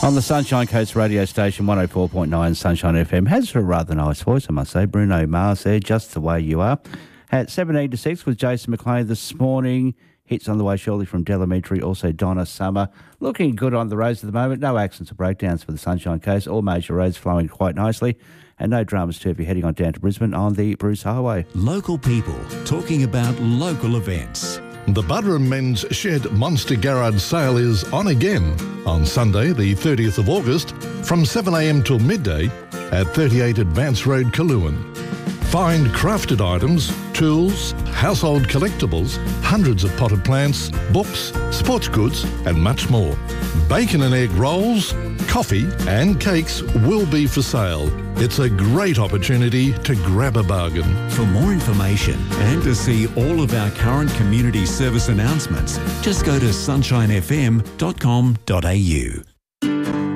On the Sunshine Coast radio station, 104.9 Sunshine FM. Has a rather nice voice, I must say. Bruno Mars there, just the way you are. At 17 to 6 with Jason McLean this morning. Hits on the way shortly from Delametri. Also Donna Summer. Looking good on the roads at the moment. No accidents or breakdowns for the Sunshine Coast. All major roads flowing quite nicely. And no dramas too if you're heading on down to Brisbane on the Bruce Highway. Local people talking about local events. The Buderim Men's Shed Monster Garage sale is on again on Sunday, the 30th of August, from 7am till midday at 38 Advance Road, Kaluan. Find crafted items, tools, household collectibles, hundreds of potted plants, books, sports goods, and much more. Bacon and egg rolls, coffee and cakes will be for sale. It's a great opportunity to grab a bargain. For more information and to see all of our current community service announcements, just go to sunshinefm.com.au.